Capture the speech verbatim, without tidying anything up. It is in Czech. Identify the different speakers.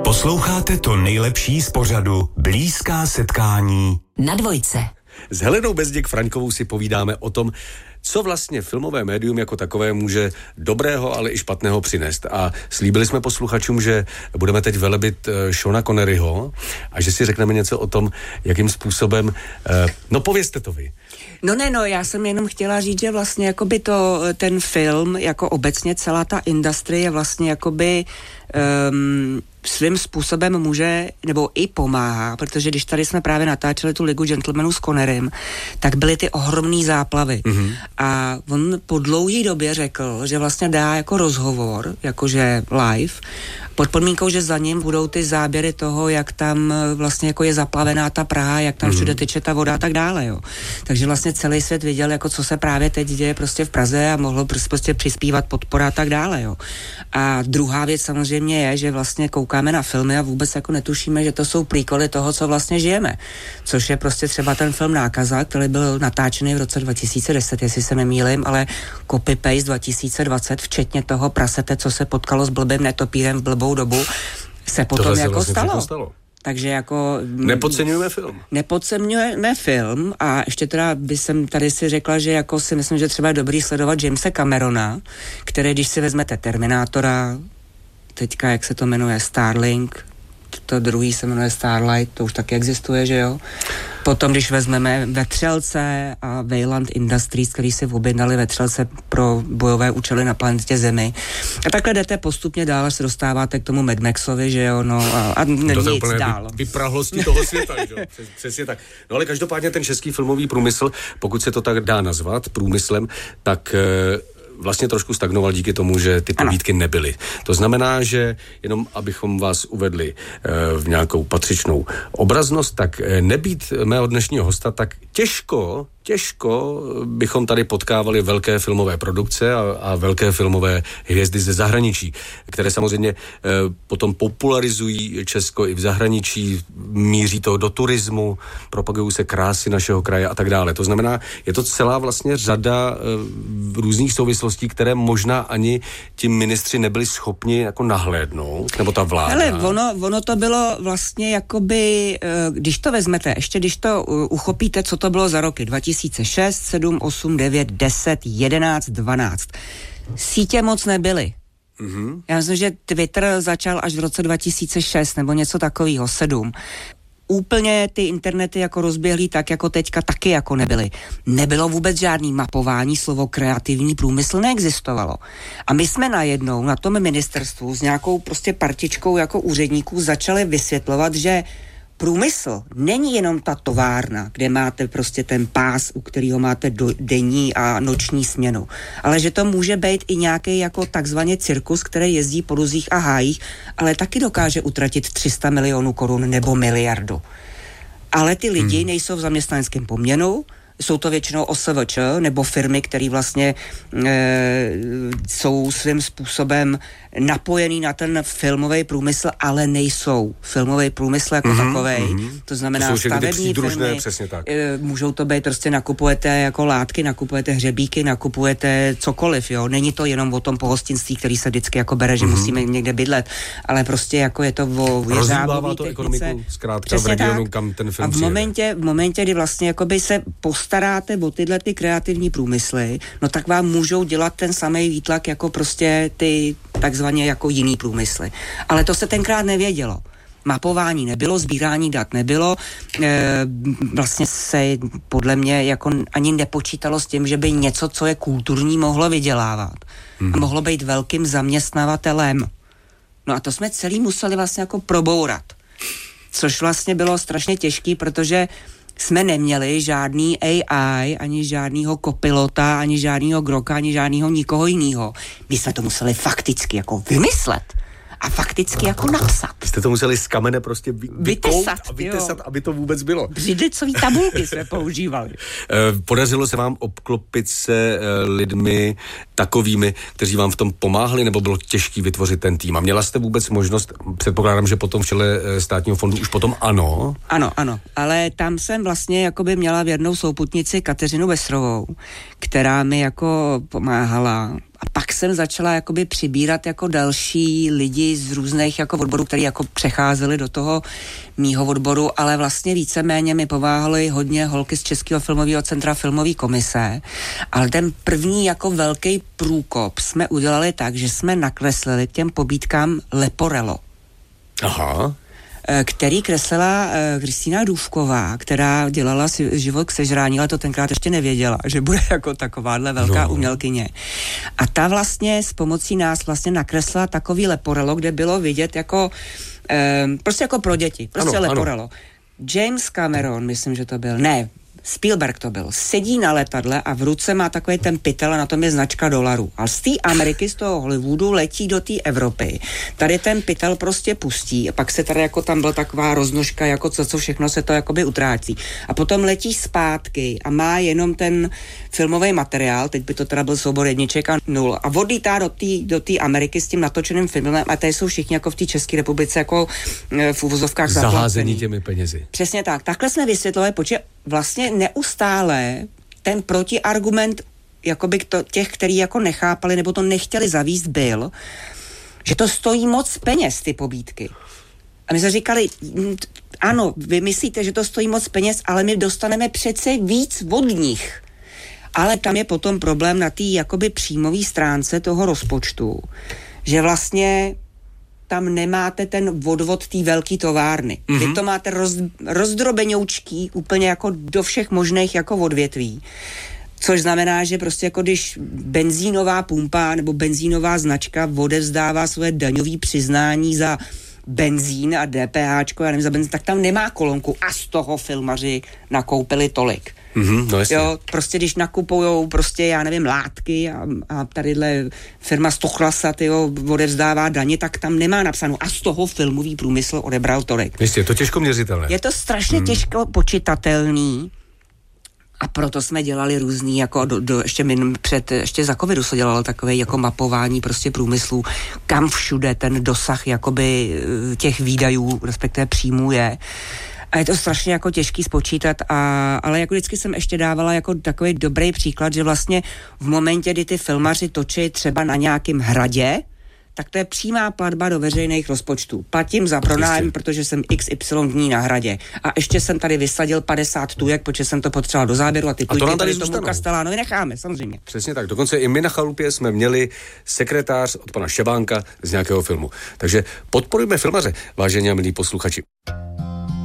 Speaker 1: Posloucháte to nejlepší z pořadu Blízká setkání
Speaker 2: na Dvojce.
Speaker 3: S Helenou Bezděk Fraňkovou si povídáme o tom, co vlastně filmové médium jako takové může dobrého, ale i špatného přinést. A slíbili jsme posluchačům, že budeme teď velebit Seana Conneryho a že si řekneme něco o tom, jakým způsobem... No povězte to vy.
Speaker 4: No ne, no, já jsem jenom chtěla říct, že vlastně jakoby to, ten film, jako obecně celá ta industrie je vlastně jakoby um, svým způsobem může, nebo i pomáhá, protože když tady jsme právě natáčeli tu Ligu gentlemanů s Connerym, tak byly ty ohromný záplavy. Mm-hmm. A on po dlouhý době řekl, že vlastně dá jako rozhovor, jakože live, pod podmínkou, že za ním budou ty záběry toho, jak tam vlastně jako je zaplavená ta Praha, jak tam mm-hmm. všude teče ta voda a tak dále, jo. Takže vlastně celý svět viděl, jako co se právě teď děje prostě v Praze a mohlo prostě přispívat podpora a tak dále, jo. A druhá věc samozřejmě je, že vlastně koukáme na filmy a vůbec jako netušíme, že to jsou príklady toho, co vlastně žijeme. Což je prostě třeba ten film Nákaza, který byl natáčený v roce dva tisíce deset, jestli se nemýlím, ale copy-paste dva tisíce dvacet, včetně toho prasete, co se potkalo s blbým netopírem v blbou dobu, se potom
Speaker 3: Tohle
Speaker 4: jako
Speaker 3: vlastně
Speaker 4: stalo.
Speaker 3: stalo.
Speaker 4: Takže jako...
Speaker 3: Nepodceňujeme film.
Speaker 4: Nepodceňujeme film a ještě teda by jsem tady si řekla, že jako si myslím, že třeba je dobrý sledovat Jamese Camerona, který, když si vezmete Terminátora, teďka, jak se to jmenuje, Starlink, to druhý se jmenuje Starlight, to už taky existuje, že jo? Potom, když vezmeme Vetřelce a Wayland Industries, který si objednali vetřelce pro bojové účely na planetě Zemi. A takhle jdete postupně dál, až se dostáváte k tomu Mad Maxovi, že jo, no a, a nic
Speaker 3: to úplně
Speaker 4: dál.
Speaker 3: Vyprahlosti toho světa, že jo? Přes, přesně tak. No ale každopádně ten český filmový průmysl, pokud se to tak dá nazvat průmyslem, tak... E- vlastně trošku stagnoval díky tomu, že ty pobídky nebyly. To znamená, že jenom abychom vás uvedli e, v nějakou patřičnou obraznost, tak e, nebýt mého dnešního hosta, tak těžko, těžko bychom tady potkávali velké filmové produkce a, a velké filmové hvězdy ze zahraničí, které samozřejmě e, potom popularizují Česko i v zahraničí, míří to do turismu, propagují se krásy našeho kraje a tak dále. To znamená, je to celá vlastně řada e, různých souvislostí, které možná ani ti ministři nebyli schopni jako nahlédnout, nebo ta vláda.
Speaker 4: Ale ono, ono to bylo vlastně jakoby, když to vezmete, ještě když to uchopíte, co to bylo za roky, dva tisíce šest, sedm, osm, devět, deset, jedenáct, dvanáct. Sítě moc nebyly. Mm-hmm. Já myslím, že Twitter začal až v roce dva tisíce šest, nebo něco takového, sedm. Úplně ty internety jako rozběhlý tak jako teďka taky jako nebyly. Nebylo vůbec žádný mapování, slovo kreativní průmysl neexistovalo. A my jsme najednou na tom ministerstvu s nějakou prostě partičkou jako úředníků začali vysvětlovat, že průmysl není jenom ta továrna, kde máte prostě ten pás, u kterého máte do, denní a noční směnu, ale že to může být i nějaký jako takzvaně cirkus, který jezdí po ruzích a hájích, ale taky dokáže utratit tři sta milionů korun nebo miliardu. Ale ty lidi hmm. nejsou v zaměstnaneckém poměru, jsou to většinou O S V Č nebo firmy, které vlastně e, jsou svým způsobem napojený na ten filmový průmysl, ale nejsou filmový průmysl jako mm-hmm, takovej. Mm-hmm. To znamená to stavební firmy. E, můžou to být, prostě nakupujete jako látky, nakupujete hřebíky, nakupujete cokoliv, jo. Není to jenom o tom pohostinství, který se vždycky jako bere, že mm-hmm. musíme někde bydlet, ale prostě jako je to o
Speaker 3: rozhýbává to ekonomiku zkrátka v regionu, tak, kam ten film
Speaker 4: a v momentě, v momentě, kdy vlastně jakoby se postaráte o tyhle ty kreativní průmysly, no tak vám můžou dělat ten samý výtlak jako prostě ty takzvaně jako jiný průmysly. Ale to se tenkrát nevědělo. Mapování nebylo, sbírání dat nebylo, e, vlastně se podle mě jako ani nepočítalo s tím, že by něco, co je kulturní, mohlo vydělávat. Hmm. A mohlo být velkým zaměstnavatelem. No a to jsme celý museli vlastně jako probourat. Což vlastně bylo strašně těžký, protože jsme neměli žádný A I, ani žádnýho kopilota, ani žádnýho Groka, ani žádnýho nikoho jiného. My jsme to museli fakticky jako vymyslet a fakticky jako napsat.
Speaker 3: Jste to museli z kamene prostě vy, vytesat, a vytesat, aby to vůbec bylo.
Speaker 4: Břidlicový tabulky jsme používali.
Speaker 3: Podařilo se vám obklopit se lidmi takovými, kteří vám v tom pomáhali, nebo bylo těžký vytvořit ten tým? A měla jste vůbec možnost, předpokládám, že potom v čele státního fondu už potom ano?
Speaker 4: Ano, ano, ale tam jsem vlastně jakoby měla věrnou souputnici Kateřinu Vesrovou, která mi jako pomáhala A pak jsem začala jakoby přibírat jako další lidi z různých jako odborů, kteří jako přecházeli do toho mýho odboru, ale vlastně víceméně mi pomáhaly hodně holky z Českého filmového centra Filmové komise. Ale ten první jako velký průkop jsme udělali tak, že jsme nakreslili k těm pobídkám leporello.
Speaker 3: Aha.
Speaker 4: Který kreslila Kristýna Důvková, která dělala si Život k sežrání, ale to tenkrát ještě nevěděla, že bude jako takováhle velká no. umělkyně. A ta vlastně s pomocí nás vlastně nakreslila takový leporello, kde bylo vidět jako um, prostě jako pro děti. Prostě ano, leporello. Ano. James Cameron, myslím, že to byl, ne, Spielberg to byl, sedí na letadle a v ruce má takový ten pytel a na tom je značka dolarů. A z té Ameriky, z toho Hollywoodu letí do té Evropy. Tady ten pytel prostě pustí a pak se tady jako tam byla taková roznožka, jako co, co všechno se to jakoby utrácí. A potom letí zpátky a má jenom ten filmový materiál, teď by to teda byl soubor jedniček a nul. A odlítá do té do té Ameriky s tím natočeným filmem a tady jsou všichni jako v té České republice jako v uvozovkách
Speaker 3: zaházení těmi penězi.
Speaker 4: Přesně tak. Takhle jsme vysvětlovali, protože vlastně neustále ten protiargument jakoby to, těch, který jako nechápali nebo to nechtěli zavíst, byl, že to stojí moc peněz, ty pobídky. A my jsme říkali, ano, vy myslíte, že to stojí moc peněz, ale my dostaneme přece víc od nich. Ale tam je potom problém na té jakoby příjmové stránce toho rozpočtu, že vlastně tam nemáte ten odvod té velké továrny. Mm-hmm. Vy to máte roz, rozdrobenoučký úplně jako do všech možných jako odvětví. Což znamená, že prostě jako když benzínová pumpa nebo benzínová značka odevzdává svoje daňové přiznání za benzín a DPHčko, já nevím, za benzín, tak tam nemá kolonku a z toho filmaři nakoupili tolik.
Speaker 3: Mm-hmm, no
Speaker 4: jo, prostě když nakupujou prostě, já nevím, látky a, a tadyhle firma Stochlasa, tyjo, odevzdává daně, tak tam nemá napsáno a z toho filmový průmysl odebral tolik.
Speaker 3: Jistě, je to těžko měřitelné.
Speaker 4: Je to strašně mm. těžko počitatelný a proto jsme dělali různý, jako do, do, ještě, min, před, ještě za covidu se dělalo takové jako mapování prostě průmyslu, kam všude ten dosah jakoby těch výdajů, respektive příjmů je. A je to strašně jako těžký spočítat, a, ale jako vždycky jsem ještě dávala jako takový dobrý příklad, že vlastně v momentě, kdy ty filmaři točí třeba na nějakém hradě, tak to je přímá platba do veřejných rozpočtů. Platím za pronájem, protože jsem iks ypsilon dní na hradě. A ještě jsem tady vysadil padesát tůjek, protože jsem to potřeboval do záběru a ty tůjky tady, tady tomu Kastelánovi necháme, samozřejmě.
Speaker 3: Přesně tak. Dokonce i my na chalupě jsme měli sekretář od pana Šebánka z nějakého filmu. Takže podporujme filmaře, vážení a milí posluchači.